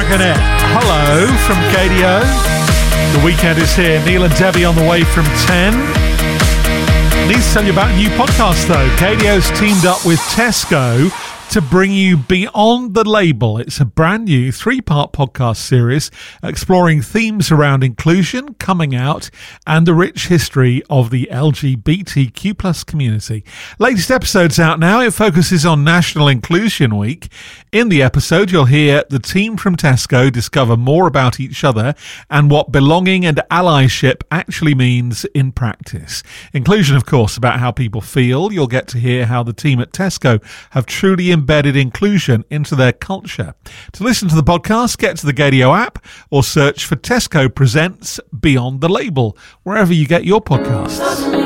Rockin' it. Hello from KDO. The weekend is here. Neil and Debbie on the way from 10. Need to tell you about a new podcast though. KDO's teamed up with Tesco to bring you Beyond the Label. It's a brand new 3-part podcast series exploring themes around inclusion, coming out, and the rich history of the LGBTQ plus community. Latest episode's out now. It focuses on National Inclusion Week. In the episode, you'll hear the team from Tesco discover more about each other and what belonging and allyship actually means in practice. Inclusion, of course, about how people feel. You'll get to hear how the team at Tesco have truly embedded inclusion into their culture. To listen to the podcast, get to the KDO app or search for Tesco Presents Beyond the Label, wherever you get your podcasts.